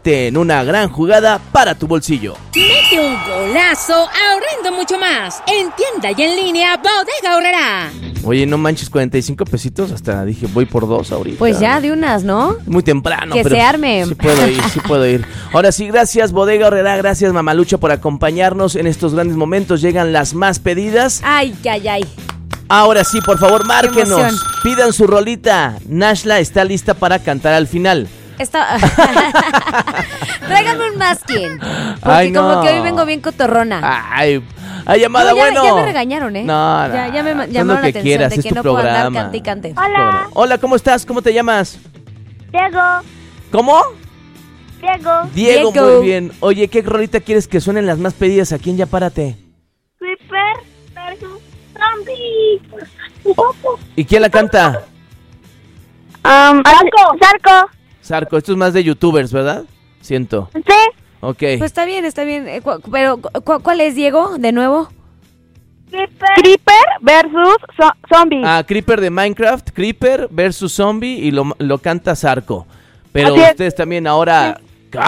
convierte en una gran jugada para tu bolsillo. Mete un golazo ahorrando mucho más. En tienda y en línea, Bodega Aurrerá. Oye, no manches, 45 pesitos, hasta dije, voy por 2 ahorita. Pues ya, de unas, ¿no? Muy temprano, que pero se arme. sí puedo ir. Ahora sí, gracias Bodega Aurrerá, gracias Mamalucha por acompañarnos en estos grandes momentos. Llegan las más pedidas. Ay. Ahora sí, por favor, Qué márquenos. emoción. Pidan su rolita. Nashla está lista para cantar al final. Tráigame un masking. Porque Ay, no. como que hoy vengo bien cotorrona. Ay, llamada, No, bueno. Ya me regañaron, ¿eh? No, Ya me haz llamaron lo la que atención quieras, de es que tu no puedo andar programa. cante y cante. Hola, Hola, ¿cómo estás? ¿Cómo te llamas? Diego. ¿Cómo? Diego. Diego, Diego. muy bien. Oye, ¿qué rolita quieres que suenen las más pedidas aquí en Ya Párate? Creeper versus Zombie. ¿Y quién la canta? Zarco. Sarco, esto es más de youtubers, ¿verdad? Siento. Sí. Ok. Pues está bien. Pero, ¿cuál es, Diego? ¿De nuevo? Creeper versus Zombie. Creeper de Minecraft, Creeper versus Zombie y lo canta Sarco. Pero Así es. ustedes también ahora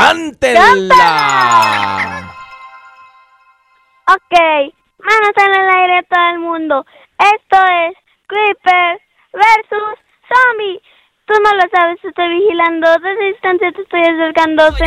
¡cántenla! Ok, manos en el aire todo el mundo. Esto es Creeper versus Zombie. Tú no lo sabes, te estoy vigilando. Desde distancia te estoy acercando.